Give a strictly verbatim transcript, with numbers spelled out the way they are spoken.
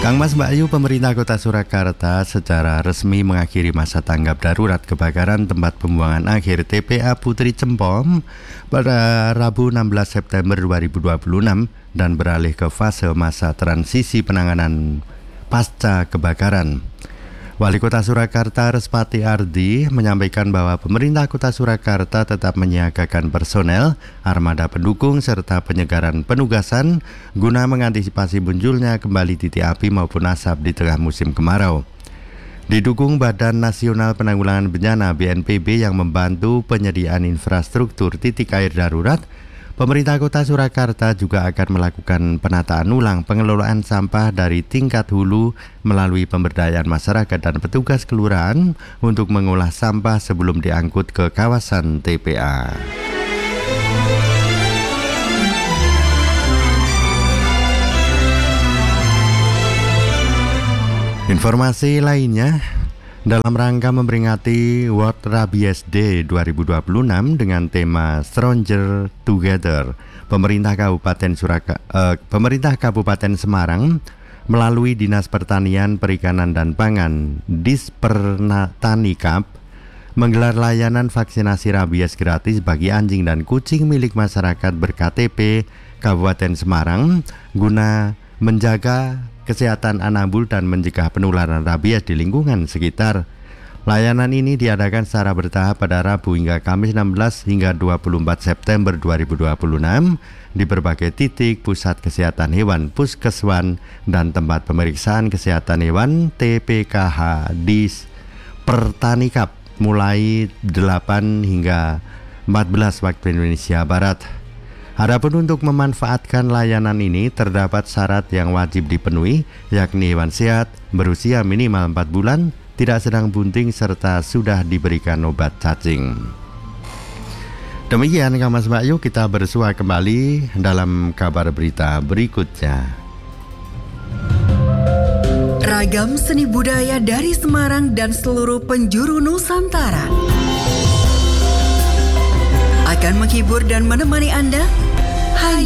Kang Mas Mbak Ayu, pemerintah Kota Surakarta secara resmi mengakhiri masa tanggap darurat kebakaran tempat pembuangan akhir T P A Putri Cempom pada Rabu enam belas September dua ribu dua puluh enam dan beralih ke fase masa transisi penanganan pasca kebakaran. Wali Kota Surakarta Respati Ardi menyampaikan bahwa pemerintah Kota Surakarta tetap menyiagakan personel, armada pendukung, serta penyegaran penugasan guna mengantisipasi munculnya kembali titik api maupun asap di tengah musim kemarau. Didukung Badan Nasional Penanggulangan Bencana B N P B yang membantu penyediaan infrastruktur titik air darurat, pemerintah Kota Surakarta juga akan melakukan penataan ulang pengelolaan sampah dari tingkat hulu melalui pemberdayaan masyarakat dan petugas kelurahan untuk mengolah sampah sebelum diangkut ke kawasan T P A. Informasi lainnya, dalam rangka memperingati World Rabies Day dua ribu dua puluh enam dengan tema Stronger Together, pemerintah Kabupaten Suraka, eh, pemerintah Kabupaten Semarang melalui Dinas Pertanian, Perikanan dan Pangan Dispertanikap menggelar layanan vaksinasi rabies gratis bagi anjing dan kucing milik masyarakat ber-K T P Kabupaten Semarang guna menjaga kesehatan anabul dan mencegah penularan rabies di lingkungan sekitar. Layanan ini diadakan secara bertahap pada Rabu hingga Kamis enam belas hingga dua puluh empat September dua ribu dua puluh enam di berbagai titik pusat kesehatan hewan, puskeswan, dan tempat pemeriksaan kesehatan hewan T P K H Dispertanikap mulai delapan hingga empat belas waktu Indonesia Barat. Adapun untuk memanfaatkan layanan ini terdapat syarat yang wajib dipenuhi, yakni hewan sehat, berusia minimal empat bulan, tidak sedang bunting, serta sudah diberikan obat cacing. Demikian Kang Mas Mbak Ayu, kita bersua kembali dalam kabar berita berikutnya. Ragam seni budaya dari Semarang dan seluruh penjuru Nusantara akan menghibur dan menemani Anda hanya